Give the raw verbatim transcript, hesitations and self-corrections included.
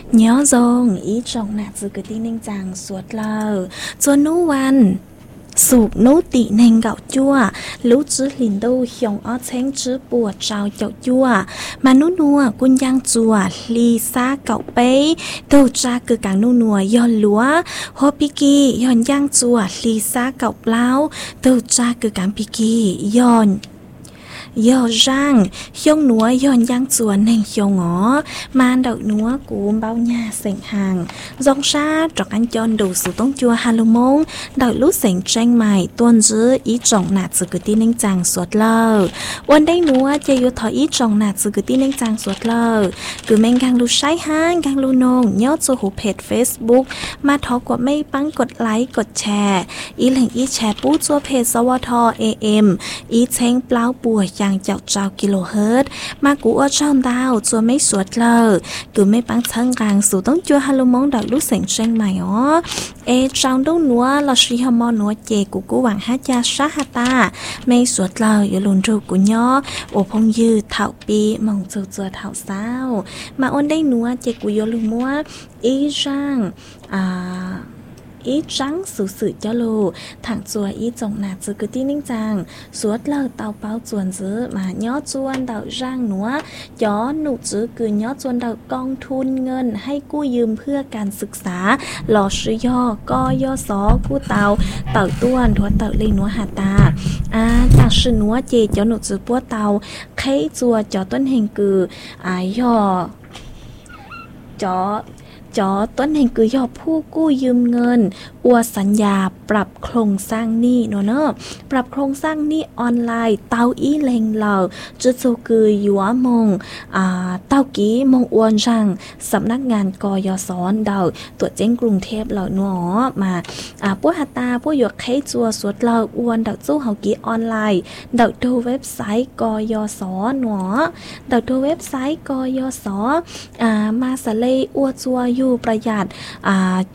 nhớ dòng ý trong nạt dự cái tin ninh chàng suốt lờ cho nú văn sụp nấu tị nền gạo chua lú chữ lìn đâu hiong ó chén chữ bùa trào chậu chua mà nú nùa quân giang chùa ly xa gạo bấy đâu cha cứ càng nú nùa do lúa hô piki yon giang chùa ly xa gạo lao đâu cha cứ càng piki yon do rang hiong núa yon giang chùa nền hiong ngó man đậu núa cúm bao nhà sành hàng dòng xa trọc anh chọn đủ số tông chua halomong đậu lút sành tranh mày tuôn giữ ý trọng nạt sự cứ tin anh chàng suốt lờวันđây núa chơi yêu thọ ý trọng nạt sự cứ tin anh chàng suốt lờ cứ men gang lu sai hang gang lu nong nhớ cho hộpเพจ Facebook มาทอกว่าไม่ปังกดไลค์กดแชร์อีแหล่งอีแชร์ปู้จัวเพจสวท เอ เอ็ม อีเช้งเปล่าป่วยอย่างเจ้าเจ้ากิโลเฮิรตซ์มากูอ้อช่องดาวจัวไม่สวดเลยกูไม่ปังเชิงกลางสู่ต้องจัวฮัลโหลมองดอกลูกเสียงเชียงใหม่อ๋อเอจังดูนัวเราชีฮมอนัวเจกูกูหวังฮัจยาชาฮาตาไม่สวดเลยอย่าลุนรูกูย่อโอพงยืดเท่าปีมองจัวจัวเท่าเศร้ามาอ้นได้นัวเจกูยลุมัวอีจังอ่าอีจังสื่อสื่อเจ้าลูถังจัวอีจงหนาจือคือที่นิ่งจังสวดเล่าเตาเป้าจวนจื้อมาย่อจวนเดาร่างหนัวย้อนหนุจื้อคือย่อจวนเดากองทุนเงินให้กู้ยืมเพื่อการศึกษาหล่อชื่อย่อก็ย่อสอกู้เตาเต่าต้วนทัวเต่าเลยหนัวหาตาอ่าจากชื่อหนัวเจเจ้าหนุจื้อปัวเตาไข่จัวจอต้นเฮงกืออ่าย่อจอจอต้นแห่งคือยอผู้กู้ยืมเงินอวดสัญญาปรับโครงสร้างหนี้เนาะเนอะปรับโครงสร้างหนี้ออนไลน์เตาอีเลงเหล่าจุดโซคือยัวมงอ่าเตากี้มงอวนช่างสำนักงานกยศเดาตัวเจ้งกรุงเทพเหล่าเนาะมาอ่าผู้หัตตาผู้หยกไขจัวสวดเหล่าอวนเดาจู้เฮากี้ออนไลน์เดาดูเว็บไซต์กยศเนาะเดาดูเว็บไซต์กยศอ่ามาสะเลอวดจัวอยู่ประหยัดอ่า